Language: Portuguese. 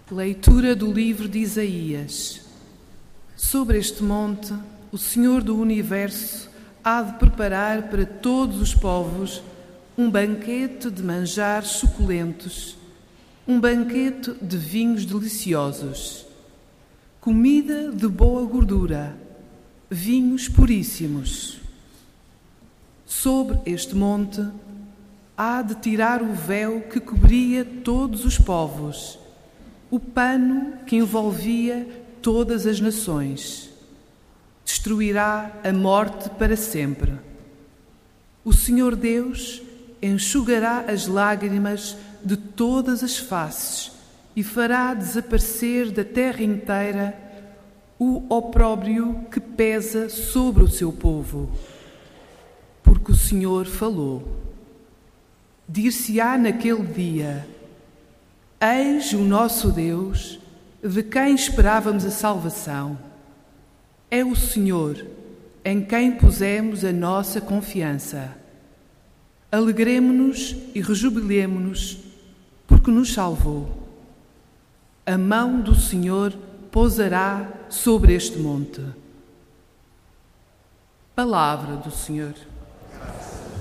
Leitura do livro de Isaías. Sobre este monte, o Senhor do Universo há de preparar para todos os povos um banquete de manjares suculentos, um banquete de vinhos deliciosos, comida de boa gordura, vinhos puríssimos. Sobre este monte há de tirar o véu que cobria todos os povos, o pano que envolvia todas as nações. Destruirá a morte para sempre. O Senhor Deus enxugará as lágrimas de todas as faces e fará desaparecer da terra inteira o opróbrio que pesa sobre o seu povo. Porque o Senhor falou. Dir-se-á naquele dia: Eis o nosso Deus, de quem esperávamos a salvação. É o Senhor, em quem pusemos a nossa confiança. Alegremo-nos e rejubilemo-nos, porque nos salvou. A mão do Senhor pousará sobre este monte. Palavra do Senhor.